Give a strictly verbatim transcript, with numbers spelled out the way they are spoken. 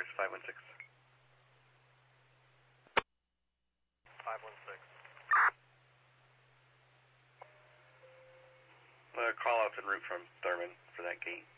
five one six. five one six. Uh, call outs en route from Thurman for that gate.